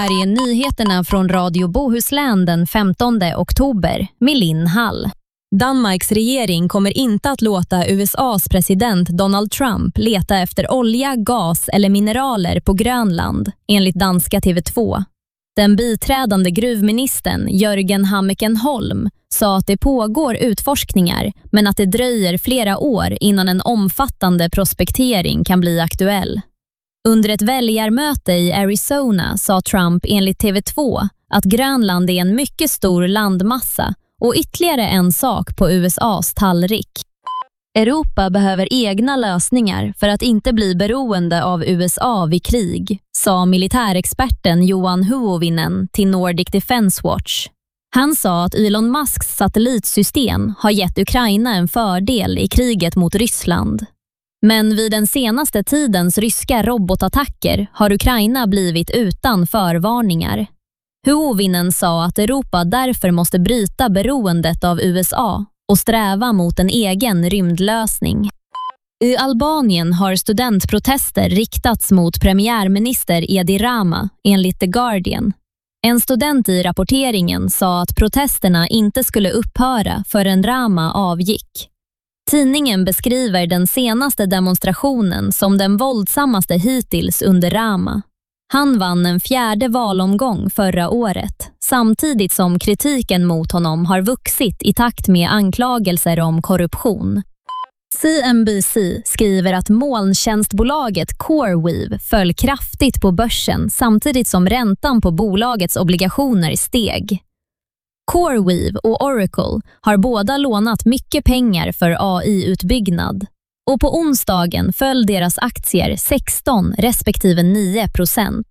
Här är nyheterna från Radio Bohuslän den 15 oktober med Linn Hall. Danmarks regering kommer inte att låta USAs president Donald Trump leta efter olja, gas eller mineraler på Grönland, enligt danska TV2. Den biträdande gruvministern Jörgen Hammeken Holm sa att det pågår utforskningar, men att det dröjer flera år innan en omfattande prospektering kan bli aktuell. Under ett väljarmöte i Arizona sa Trump enligt TV2 att Grönland är en mycket stor landmassa och ytterligare en sak på USAs tallrik. Europa behöver egna lösningar för att inte bli beroende av USA vid krig, sa militärexperten Johan Huovinen till Nordic Defense Watch. Han sa att Elon Musks satellitsystem har gett Ukraina en fördel i kriget mot Ryssland. Men vid den senaste tidens ryska robotattacker har Ukraina blivit utan förvarningar. Huovinen sa att Europa därför måste bryta beroendet av USA och sträva mot en egen rymdlösning. I Albanien har studentprotester riktats mot premiärminister Edi Rama, enligt The Guardian. En student i rapporteringen sa att protesterna inte skulle upphöra förrän Rama avgick. Tidningen beskriver den senaste demonstrationen som den våldsammaste hittills under Rama. Han vann en 4:e valomgång förra året, samtidigt som kritiken mot honom har vuxit i takt med anklagelser om korruption. CNBC skriver att molntjänstbolaget CoreWeave föll kraftigt på börsen samtidigt som räntan på bolagets obligationer steg. CoreWeave och Oracle har båda lånat mycket pengar för AI-utbyggnad, och på onsdagen föll deras aktier 16 respektive 9%.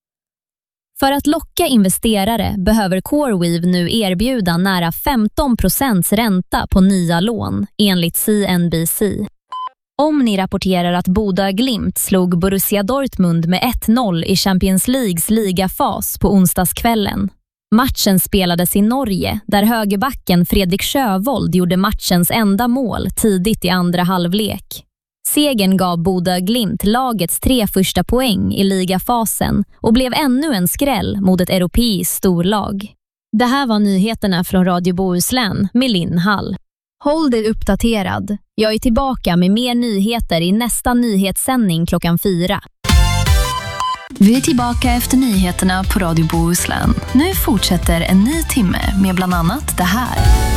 För att locka investerare behöver CoreWeave nu erbjuda nära 15% ränta på nya lån, enligt CNBC. Omni rapporterar att Bodø Glimt slog Borussia Dortmund med 1-0 i Champions Leagues ligafas på onsdagskvällen. Matchen spelades i Norge, där högerbacken Fredrik Sjövold gjorde matchens enda mål tidigt i andra halvlek. Segern gav Bodø Glimt lagets 3 första poäng i ligafasen och blev ännu en skräll mot ett europeiskt storlag. Det här var nyheterna från Radio Bohuslän med Linn Hall. Håll dig uppdaterad. Jag är tillbaka med mer nyheter i nästa nyhetssändning klockan 4. Vi är tillbaka efter nyheterna på Radio Bohuslän. Nu fortsätter en ny timme med bland annat det här.